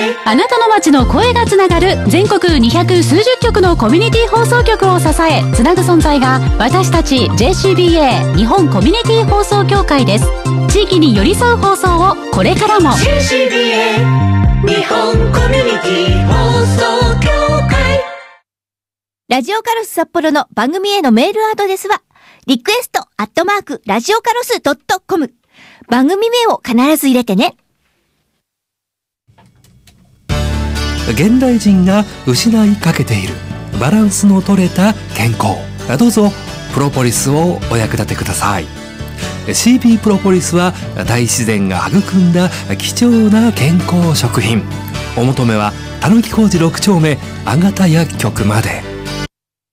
あなたの街の声がつながる全国200数十局のコミュニティ放送局を支えつなぐ存在が私たち JCBA 日本コミュニティ放送協会です。地域に寄り添う放送をこれからも JCBA 日本コミュニティ放送協会。 ラジオカロス札幌の番組へのメールアドレスはリクエスト@ラジオカロス.com。番組名を必ず入れてね。 現代人が失いかけているバランスの取れた健康、どうぞプロポリスをお役立てください。 CB プロポリスは大自然が育んだ貴重な健康食品。お求めはたぬき工事6丁目あがた薬局まで。